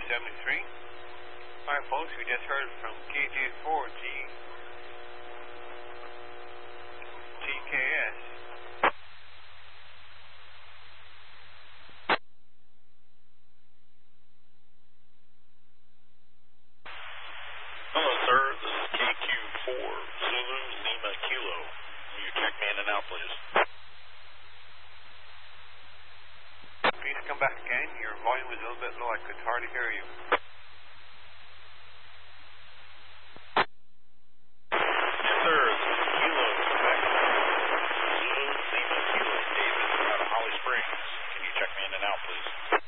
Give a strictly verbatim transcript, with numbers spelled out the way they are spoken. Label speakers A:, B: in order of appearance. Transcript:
A: seventy-three. Alright folks, we just heard from K J four G T K S.
B: Hello sir, this is K Q four Zulu Lima Kilo. Will you check me in and out please?
A: Please come back again. Your volume was a little bit low. I could hardly hear you.
B: Yes sir, this is Kilo Quebec. Zulu Lima Kilo David out of Holly Springs. Can you check me in and out please?